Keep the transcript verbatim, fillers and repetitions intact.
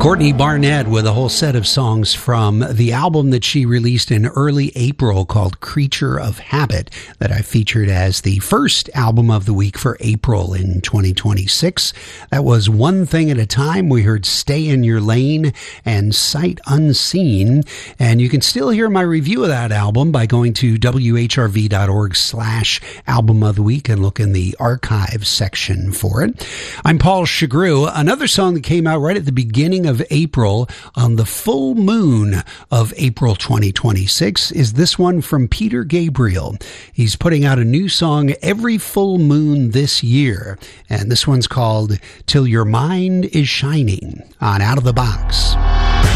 Courtney Barnett with a whole set of songs from the album that she released in early April called Creature of Habit that I featured as the first album of the week for April in twenty twenty-six. That was One Thing at a Time. We heard Stay in Your Lane and Sight Unseen. And you can still hear my review of that album by going to W H R V dot org slash album of the week and look in the archive section for it. I'm Paul Chagru. Another song that came out right at the beginning of April on the full moon of April twenty twenty-six is this one from Peter Gabriel. He's putting out a new song every full moon this year, and this one's called Till Your Mind is Shining on Out of the Box.